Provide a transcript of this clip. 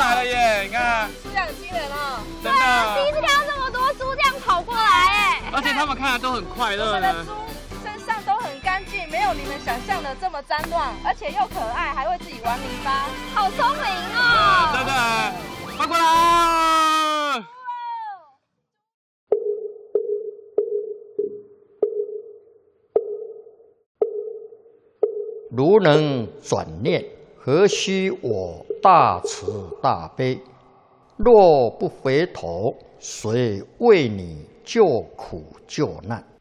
来了耶！你看， 数量很惊人哦。 真的， 第一次看到这么多猪这样跑过来哎， 而且他们看起来都很快乐我们的猪身上都很干净，没有你们想象的这么脏乱，而且又可爱，还会自己玩泥巴， 好聪明哦！ 真的，快过来！ 如能转念，何须我大慈大悲？若不回头，谁为你救苦救难？